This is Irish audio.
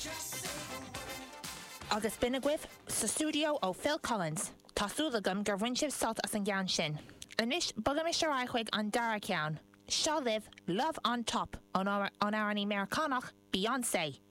Agus binagwith sa studio ó Phil Collins, Tásúlagam gur bhain salt as an gceann sin. Inis bugam is ráithchuig an dara ceann. Seo live Love on Top on our Americanach Beyoncé.